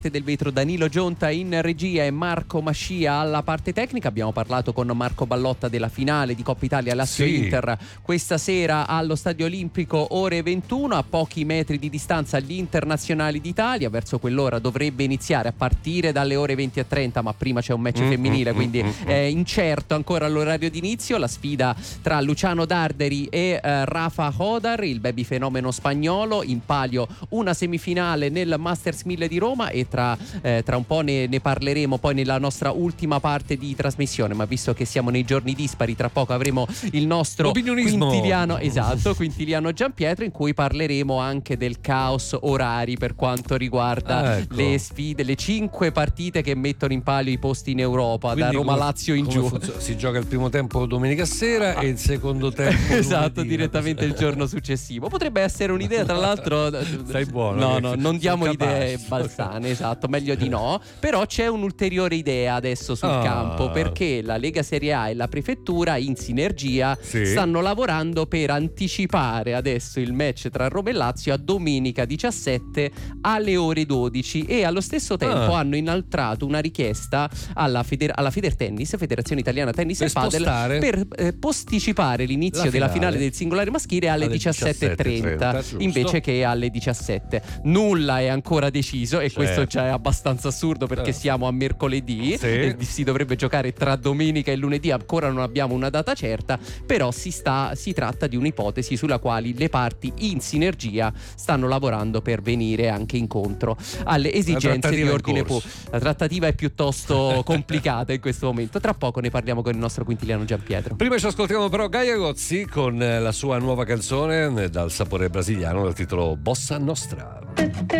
del vetro Danilo Gionta in regia e Marco Mascia alla parte tecnica. Abbiamo parlato con Marco Ballotta della finale di Coppa Italia Lazio-Inter questa sera allo Stadio Olimpico, ore 21, a pochi metri di distanza gli internazionali d'Italia. Verso quell'ora dovrebbe iniziare a partire dalle ore 20:30, ma prima c'è un match femminile, quindi è incerto ancora l'orario d'inizio. La sfida tra Luciano Darderi e Rafa Hodar, il baby fenomeno spagnolo. In palio una semifinale nel Masters 1000 di Roma e tra un po' ne parleremo poi nella nostra ultima parte di trasmissione, ma visto che siamo nei giorni dispari, tra poco avremo il nostro Quintiliano Giampietro, in cui parleremo anche del caos orari per quanto riguarda le sfide, le 5 partite che mettono in palio i posti in Europa. Quindi da Roma-Lazio in giù si gioca il primo tempo domenica sera e il secondo tempo esatto, direttamente il giorno successivo. Potrebbe essere un'idea, tra l'altro. Stai buono, no, non diamo idee balzane, esatto, meglio di no. Però c'è un'ulteriore idea adesso sul campo, perché la Lega Serie A e la Prefettura in sinergia stanno lavorando per anticipare adesso il match tra Roma e Lazio a domenica 17 alle ore 12, e allo stesso tempo hanno inoltrato una richiesta alla Federtennis, Federazione Italiana Tennis e Padel, per posticipare l'inizio della finale del singolare maschile alle 17:30 invece che alle 17. Nulla è ancora deciso, e questo già è abbastanza assurdo, perché siamo a mercoledì e si dovrebbe giocare tra domenica e lunedì. Ancora non abbiamo una data certa, però si tratta di un'ipotesi sulla quale le parti in sinergia stanno lavorando per venire anche incontro alle esigenze di ordine pubblico. La trattativa è piuttosto complicata in questo momento. Tra poco ne parliamo con il nostro Quintiliano Giampietro. Prima ci ascoltiamo però Gaia Gozzi con la sua nuova canzone dal sapore brasiliano dal titolo Bossa Nostra.